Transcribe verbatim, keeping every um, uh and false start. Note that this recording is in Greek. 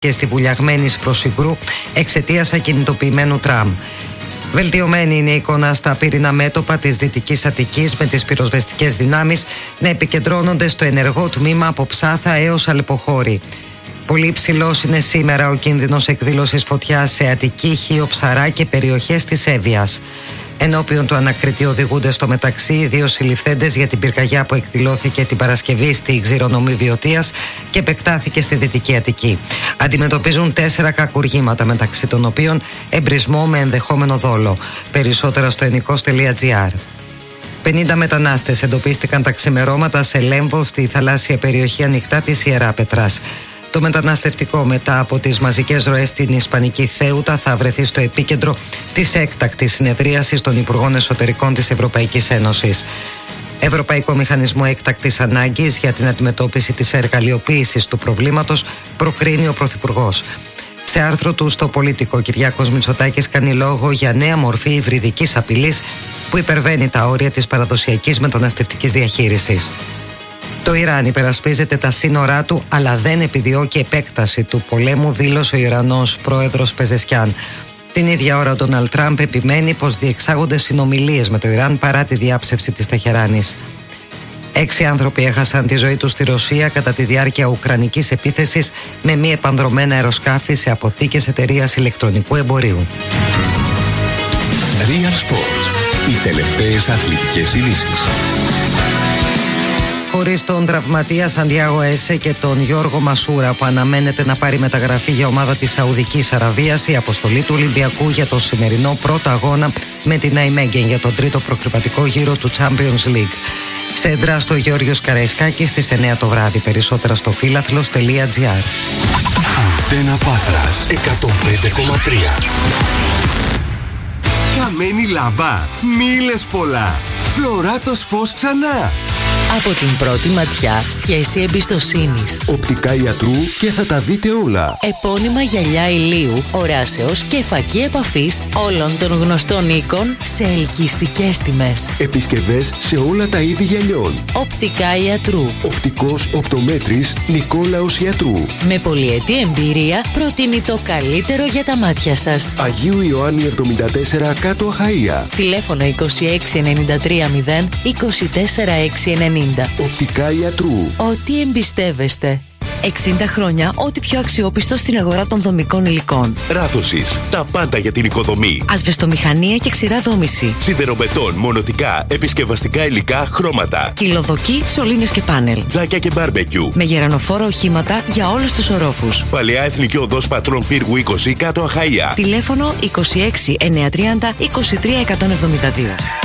και στη βουλιαγμένη Προσιγκρού εξαιτίας ακινητοποιημένου τραμ. Βελτιωμένη είναι η εικόνα στα πύρινα μέτωπα της Δυτικής Αττικής, με τις πυροσβεστικές δυνάμεις να επικεντρώνονται στο ενεργό τμήμα από Ψάθα έως Αλεποχώρη. Πολύ ψηλός είναι σήμερα ο κίνδυνος εκδήλωσης φωτιάς σε Αττική, Χίο, Ψαρά και περιοχές της Εύβοιας. Ενώπιον του ανακριτή οδηγούνται στο μεταξύ οι δύο συλληφθέντες για την πυρκαγιά που εκδηλώθηκε την Παρασκευή στη Ξηρονομή Βιωτίας και επεκτάθηκε στη Δυτική Αττική. Αντιμετωπίζουν τέσσερα κακουργήματα, μεταξύ των οποίων εμπρισμό με ενδεχόμενο δόλο. Περισσότερα στο ενικός τελεία τζι άρ. πενήντα μετανάστες εντοπίστηκαν τα ξημερώματα σε Λέμβο, στη θαλάσσια περιοχή ανοιχτά της Ιεράπετρας. Το μεταναστευτικό, μετά από τις μαζικές ροές στην Ισπανική Θέουτα, θα βρεθεί στο επίκεντρο της έκτακτης συνεδρίασης των Υπουργών Εσωτερικών της Ευρωπαϊκής Ένωσης. Ευρωπαϊκό Μηχανισμό Έκτακτης Ανάγκης για την αντιμετώπιση της εργαλειοποίησης του προβλήματος προκρίνει ο Πρωθυπουργός. Σε άρθρο του στο Πολίτικο, ο Κυριάκος Μητσοτάκης κάνει λόγο για νέα μορφή υβριδικής απειλής που υπερβαίνει τα όρια της παραδοσιακής μεταναστευτικής διαχείρισης. Το Ιράν υπερασπίζεται τα σύνορά του, αλλά δεν επιδιώκει επέκταση του πολέμου, δήλωσε ο Ιρανός πρόεδρος Πεζεσκιάν. Την ίδια ώρα ο Ντόναλντ Τραμπ επιμένει πως διεξάγονται συνομιλίες με το Ιράν παρά τη διάψευση της Τεχεράνης. Έξι άνθρωποι έχασαν τη ζωή τους στη Ρωσία κατά τη διάρκεια ουκρανικής επίθεσης με μη επανδρωμένα αεροσκάφη σε αποθήκες εταιρείας ηλεκτρονικού εμπορίου. Real Sports. Οι τελευταίες αθλητικές ειδήσεις. Χωρίς τον τραυματία Σαντιάγο Έσε και τον Γιώργο Μασούρα, που αναμένεται να πάρει μεταγραφή για ομάδα της Σαουδικής Αραβίας, η αποστολή του Ολυμπιακού για το σημερινό πρώτο αγώνα με την Ναϊμέγγεν για τον τρίτο προκριματικό γύρο του Champions League. Σέντρα στο Γεώργιος Καραϊσκάκης στις εννιά το βράδυ. Περισσότερα στο φίλαθλος τελεία τζι άρ. Αντένα Πάτρας εκατόν πέντε κόμμα τρία. Καμένη λάμπα, μίλες πολλά. Φλωράτος φως ξανά. Από την πρώτη ματιά, σχέση εμπιστοσύνης. Οπτικά ιατρού και θα τα δείτε όλα. Επώνυμα γυαλιά ηλίου, οράσεως και φακή επαφής όλων των γνωστών οίκων σε ελκυστικές τιμές. Επισκευές σε όλα τα είδη γυαλιών. Οπτικά ιατρού. Οπτικός οπτομέτρης Νικόλαος Ιατρού. Με πολυετή εμπειρία προτείνει το καλύτερο για τα μάτια σας. Αγίου Ιωάννη εβδομήντα τέσσερα κάτω Αχαΐα. Τηλέφωνο είκοσι έξι ενενήντα τρία μηδέν είκοσι τέσσερα έξι ενενήντα. Οπτικά ιατρού. Ό,τι εμπιστεύεστε. εξήντα χρόνια, ό,τι πιο αξιόπιστο στην αγορά των δομικών υλικών. Ράθωσης. Τα πάντα για την οικοδομή. Ασβεστομηχανία και ξηρά δόμηση. Σιδεροβετών, μονοτικά, επισκευαστικά υλικά, χρώματα. Κυλοδοκή, σωλήνες και πάνελ. Τζάκια και μπάρμπεκιου. Με γερανοφόρα οχήματα για όλους τους ορόφους. Παλαιά Εθνική Οδός Πατρών Πύργου είκοσι κάτω Αχαΐα. Τηλέφωνο είκοσι έξι εννιακόσια τριάντα είκοσι τρία εκατόν εβδομήντα δύο.